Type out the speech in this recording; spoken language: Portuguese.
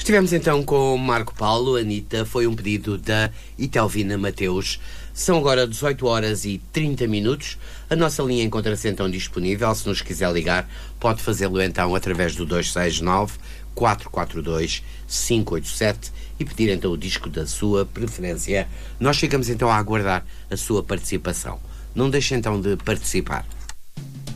Estivemos então com o Marco Paulo. Anitta, foi um pedido da Itelvina Mateus. São agora 18h30. A nossa linha encontra-se então disponível. Se nos quiser ligar, pode fazê-lo então através do 269-442-587 e pedir então o disco da sua preferência. Nós ficamos então a aguardar a sua participação. Não deixe então de participar.